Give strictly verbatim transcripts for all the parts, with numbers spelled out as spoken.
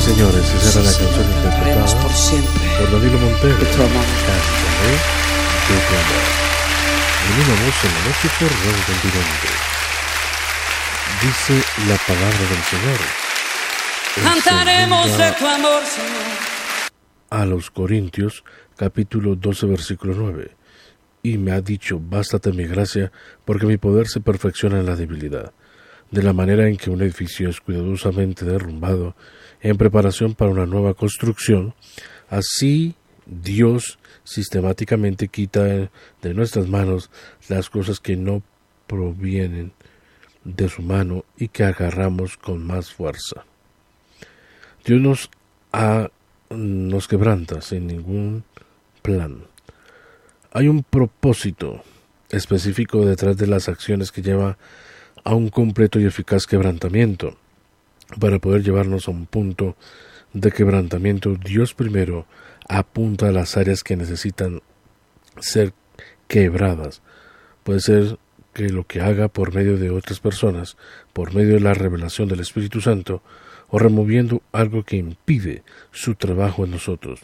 señores, esa era la canción interpretada por siempre por Danilo Montero. de tu amor. Cantaré de tu amor. En una voz en la noche por Radio Continente. Dice la palabra del Señor. Cantaremos de tu amor, Señor. A los Corintios, capítulo doce, versículo nueve. Y me ha dicho, bástate mi gracia, porque mi poder se perfecciona en la debilidad. De la manera en que un edificio es cuidadosamente derrumbado en preparación para una nueva construcción, así Dios sistemáticamente quita de nuestras manos las cosas que no provienen de su mano y que agarramos con más fuerza. Dios nos, ha, nos quebranta sin ningún plan. Hay un propósito específico detrás de las acciones que lleva a un completo y eficaz quebrantamiento. Para poder llevarnos a un punto de quebrantamiento, Dios primero apunta a las áreas que necesitan ser quebradas. Puede ser que lo que haga por medio de otras personas, por medio de la revelación del Espíritu Santo, o removiendo algo que impide su trabajo en nosotros.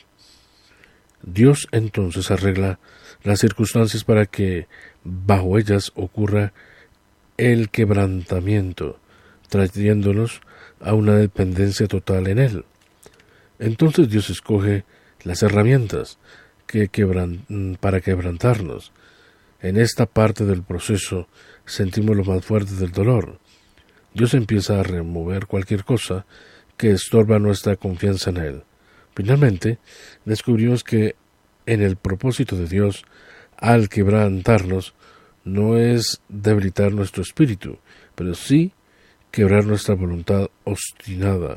Dios entonces arregla las circunstancias para que bajo ellas ocurra el quebrantamiento, trayéndonos a una dependencia total en Él. Entonces Dios escoge las herramientas que quebran, para quebrantarnos. En esta parte del proceso sentimos lo más fuerte del dolor. Dios empieza a remover cualquier cosa que estorba nuestra confianza en Él. Finalmente, descubrimos que en el propósito de Dios, al quebrantarnos, no es debilitar nuestro espíritu, pero sí quebrar nuestra voluntad obstinada.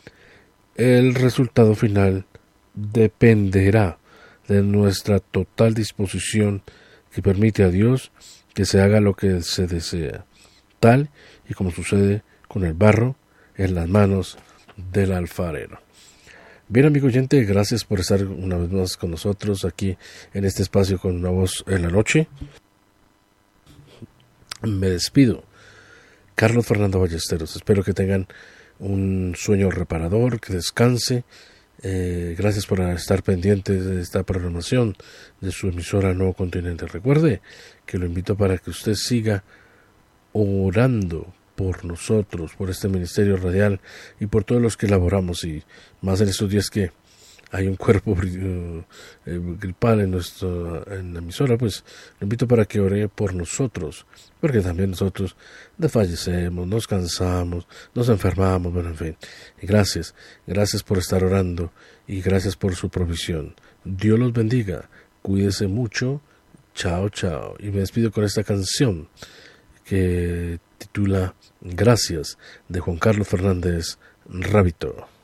El resultado final dependerá de nuestra total disposición que permite a Dios que se haga lo que se desea, tal y como sucede con el barro en las manos del alfarero. Bien, amigo oyente, gracias por estar una vez más con nosotros aquí en este espacio con una voz en la noche. Me despido. Carlos Fernando Ballesteros. Espero que tengan un sueño reparador, que descanse. Eh, gracias por estar pendientes de esta programación de su emisora Nuevo Continente. Recuerde que lo invito para que usted siga orando por nosotros, por este ministerio radial y por todos los que elaboramos, y más en estos días que hay un cuerpo uh, eh, gripal en, nuestro, en la emisora, pues lo invito para que ore por nosotros, porque también nosotros desfallecemos, nos cansamos, nos enfermamos, bueno, en fin. Y gracias, gracias por estar orando y gracias por su provisión. Dios los bendiga, cuídese mucho, chao, chao. Y me despido con esta canción que titula Gracias, de Juan Carlos Fernández Rábito.